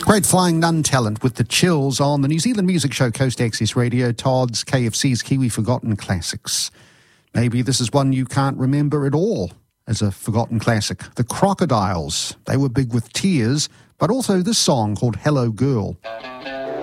Great Flying Nun talent with the Chills on the New Zealand music show Coast Access Radio, Todd's KFC's Kiwi Forgotten Classics. Maybe this is one you can't remember at all as a forgotten classic. The Crocodiles. They were big with Tears, but also this song called Hello Girl.